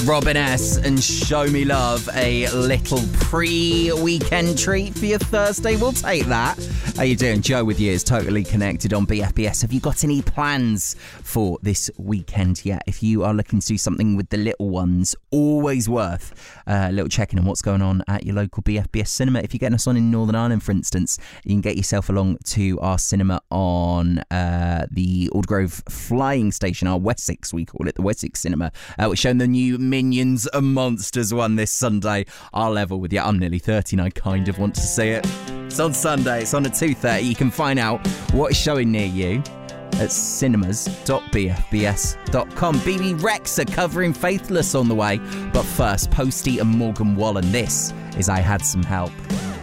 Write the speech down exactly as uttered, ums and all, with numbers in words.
Robin S. and Show Me Love, a little pre-weekend treat for your Thursday. We'll take that. How you doing? Joe with you is Totally Connected on B F B S. Have you got any plans for this weekend yet? If you are looking to do something with the little ones, always worth a little checking on what's going on at your local B F B S cinema. If you're getting us on in Northern Ireland, for instance, you can get yourself along to our cinema on uh, the Aldergrove Flying Station, our Wessex, we call it, the Wessex Cinema. Uh, we're showing the new Minions and Monsters one this Sunday. Our level with you. I'm nearly thirty and I kind of want to see it. It's on Sunday. It's on at two thirty. You can find out what is showing near you at cinemas dot b f b s dot com. B B Rex are covering Faithless on the way. But first, Posty and Morgan Wallen. This is I Had Some Help.